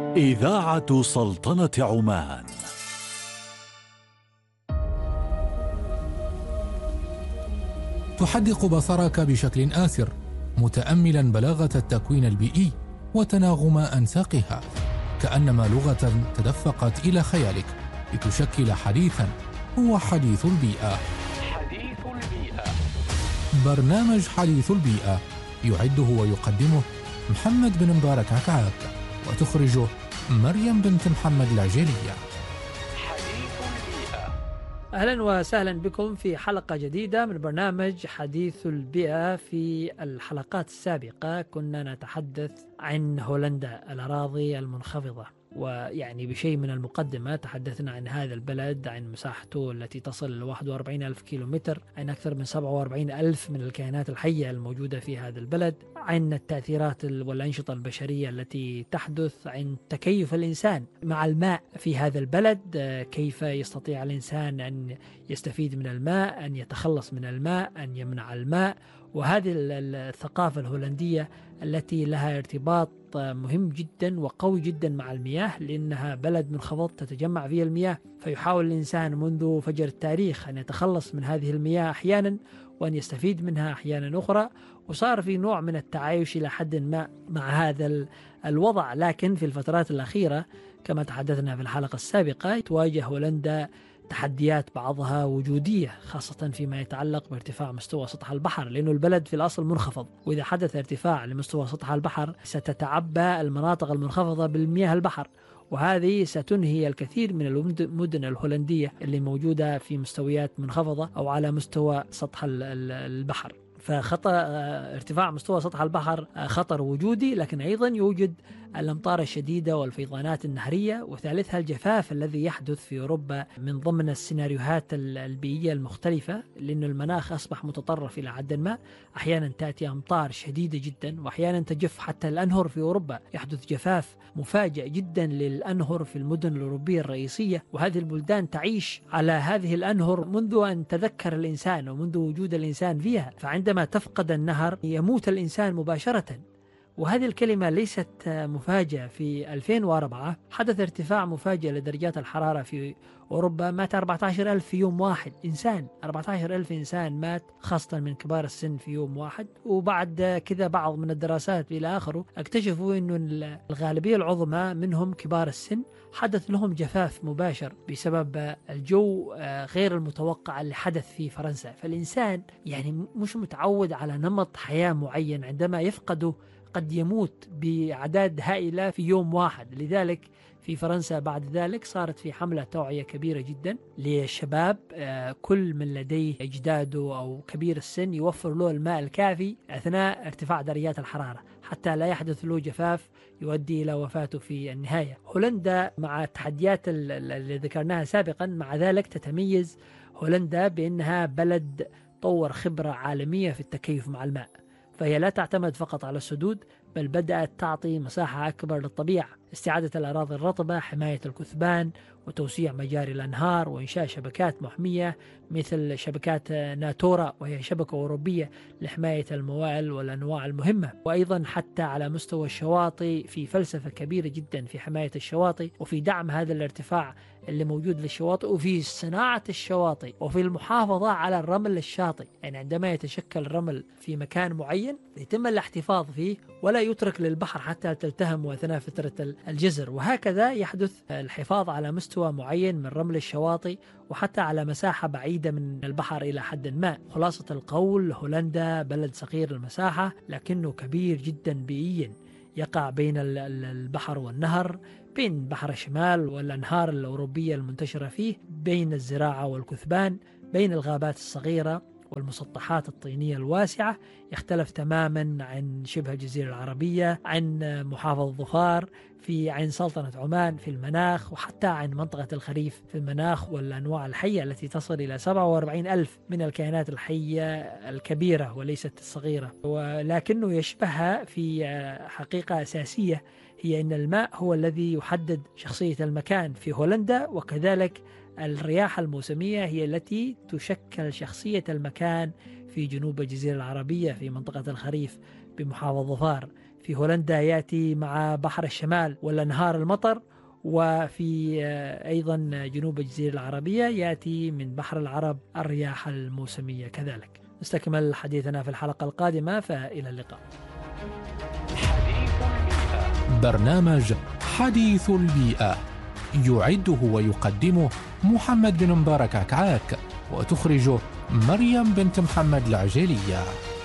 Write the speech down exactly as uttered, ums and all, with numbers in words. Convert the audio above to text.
إذاعة سلطنة عمان. تحدق بصرك بشكل آسر متأملا بلاغة التكوين البيئي وتناغم أنساقها، كأنما لغة تدفقت إلى خيالك لتشكل حديثا هو حديث البيئة. حديث البيئة، برنامج حديث البيئة يعده ويقدمه محمد بن مبارك عكعاك، وتخرجه مريم بنت محمد العجيلية. حديث البيئة. أهلا وسهلا بكم في حلقة جديدة من برنامج حديث البيئة. في الحلقات السابقة كنا نتحدث عن هولندا، الأراضي المنخفضة، ويعني بشيء من المقدمة تحدثنا عن هذا البلد، عن مساحته التي تصل ل واحد وأربعين ألف كيلومتر، عن أكثر من سبعة وأربعين ألف من الكائنات الحية الموجودة في هذا البلد، عن التأثيرات والأنشطة البشرية التي تحدث، عن تكيف الإنسان مع الماء في هذا البلد، كيف يستطيع الإنسان أن يستفيد من الماء، أن يتخلص من الماء، أن يمنع الماء. وهذه الثقافة الهولندية التي لها ارتباط مهم جدا وقوي جدا مع المياه، لأنها بلد منخفض تتجمع فيه المياه، فيحاول الإنسان منذ فجر التاريخ أن يتخلص من هذه المياه أحيانا وأن يستفيد منها أحيانا أخرى، وصار في نوع من التعايش إلى حد ما مع هذا الوضع. لكن في الفترات الأخيرة كما تحدثنا في الحلقة السابقة تواجه هولندا تحديات بعضها وجودية، خاصة فيما يتعلق بارتفاع مستوى سطح البحر، لأنه البلد في الأصل منخفض، وإذا حدث ارتفاع لمستوى سطح البحر ستتعبى المناطق المنخفضة بالمياه البحر، وهذه ستنهي الكثير من المدن الهولندية اللي موجودة في مستويات منخفضة أو على مستوى سطح البحر. فخطر ارتفاع مستوى سطح البحر خطر وجودي، لكن أيضا يوجد الأمطار الشديدة والفيضانات النهرية، وثالثها الجفاف الذي يحدث في أوروبا من ضمن السيناريوهات البيئية المختلفة، لأن المناخ أصبح متطرف إلى حد ما. أحيانا تأتي أمطار شديدة جدا، وأحيانا تجف حتى الأنهر في أوروبا، يحدث جفاف مفاجئ جدا للأنهر في المدن الأوروبية الرئيسية، وهذه البلدان تعيش على هذه الأنهر منذ أن تذكر الإنسان ومنذ وجود الإنسان فيها، فعندما تفقد النهر يموت الإنسان مباشرة. وهذه الكلمة ليست مفاجأة. في ألفين وأربعة حدث ارتفاع مفاجئ لدرجات الحرارة في أوروبا، مات أربعة عشر ألف في يوم واحد إنسان، أربعة عشر ألف إنسان مات خاصة من كبار السن في يوم واحد. وبعد كذا بعض من الدراسات إلى آخره اكتشفوا أن الغالبية العظمى منهم كبار السن حدث لهم جفاف مباشر بسبب الجو غير المتوقع اللي حدث في فرنسا. فالإنسان يعني مش متعود على نمط حياة معين، عندما يفقده قد يموت بأعداد هائلة في يوم واحد. لذلك في فرنسا بعد ذلك صارت في حملة توعية كبيرة جدا للشباب، كل من لديه أجداده أو كبير السن يوفر له الماء الكافي أثناء ارتفاع درجات الحرارة حتى لا يحدث له جفاف يؤدي إلى وفاته في النهاية. هولندا مع التحديات اللي ذكرناها سابقا، مع ذلك تتميز هولندا بأنها بلد طور خبرة عالمية في التكيف مع الماء، فهي لا تعتمد فقط على السدود، بل بدأت تعطي مساحة أكبر للطبيعة، استعادة الأراضي الرطبة، حماية الكثبان، وتوسيع مجاري الأنهار، وإنشاء شبكات محمية مثل شبكات ناتورا، وهي شبكة أوروبية لحماية الموائل والأنواع المهمة. وأيضا حتى على مستوى الشواطئ في فلسفة كبيرة جدا في حماية الشواطئ وفي دعم هذا الارتفاع اللي موجود للشواطئ، وفي صناعة الشواطئ، وفي المحافظة على الرمل الشاطئ. يعني عندما يتشكل الرمل في مكان معين يتم الاحتفاظ فيه ولا يترك للبحر حتى تلتهم أثناء فترة الجزر، وهكذا يحدث الحفاظ على مستوى معين من رمل الشواطئ وحتى على مساحة بعيدة من البحر إلى حد ما. خلاصة القول، هولندا بلد صغير المساحة لكنه كبير جدا بيئيا، يقع بين البحر والنهر، بين بحر الشمال والأنهار الأوروبية المنتشرة فيه، بين الزراعة والكثبان، بين الغابات الصغيرة والمسطحات الطينية الواسعة. يختلف تماما عن شبه الجزيرة العربية، عن محافظة ظفار في عن سلطنة عمان في المناخ، وحتى عن منطقة الخريف في المناخ والأنواع الحية التي تصل إلى سبعة وأربعين ألف من الكائنات الحية الكبيرة وليست الصغيرة. ولكنه يشبهها في حقيقة أساسية، هي أن الماء هو الذي يحدد شخصية المكان في هولندا، وكذلك الرياح الموسمية هي التي تشكل شخصية المكان في جنوب الجزيرة العربية في منطقة الخريف بمحافظة ظفار. في هولندا يأتي مع بحر الشمال والأنهار المطر، وفي أيضا جنوب الجزيرة العربية يأتي من بحر العرب الرياح الموسمية كذلك. نستكمل حديثنا في الحلقة القادمة، فإلى اللقاء. حديث البيئة. برنامج حديث البيئة يعده ويقدمه محمد بن مبارك عكعاك، وتخرجه مريم بنت محمد العجيلية.